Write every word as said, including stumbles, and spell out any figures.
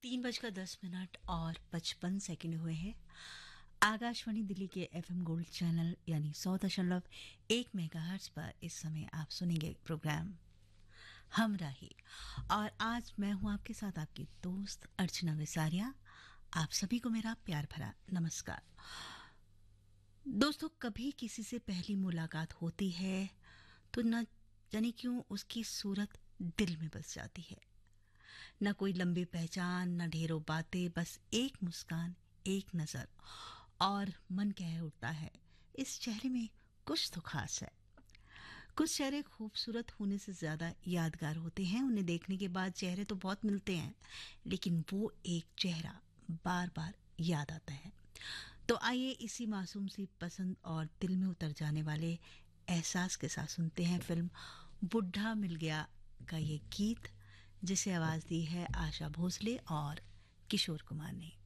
तीन बजकर दस मिनट और पचपन सेकंड हुए हैं। आकाशवाणी दिल्ली के एफएम गोल्ड चैनल यानी सौ दशमलव एक मेगाहर्ट्ज पर इस समय आप सुनेंगे प्रोग्राम हम राही। और आज मैं हूं आपके साथ आपकी दोस्त अर्चना विसारिया। आप सभी को मेरा प्यार भरा नमस्कार। दोस्तों, कभी किसी से पहली मुलाकात होती है तो न जाने क्यों उसकी सूरत दिल में बस जाती है। न कोई लंबी पहचान, न ढेरों बातें, बस एक मुस्कान, एक नजर और मन कह उठता है इस चेहरे में कुछ तो खास है। कुछ चेहरे खूबसूरत होने से ज्यादा यादगार होते हैं। उन्हें देखने के बाद चेहरे तो बहुत मिलते हैं, लेकिन वो एक चेहरा बार बार याद आता है। तो आइए इसी मासूम सी पसंद और दिल में उतर जाने वाले एहसास के साथ सुनते हैं फिल्म बुढ़ा मिल गया का ये गीत, जिसे आवाज दी है आशा भोसले और किशोर कुमार ने।